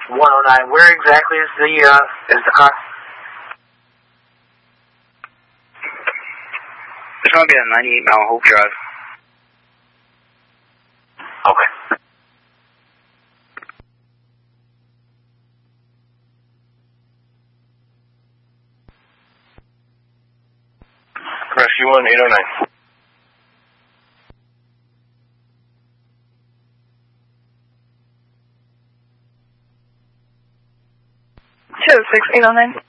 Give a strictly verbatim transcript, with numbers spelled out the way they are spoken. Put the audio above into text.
one oh nine. Where exactly is the uh, is the car? It's going to be on ninety-eight Mount Hope Drive. Okay. Rescue one, eight oh nine. two oh six, eight oh nine.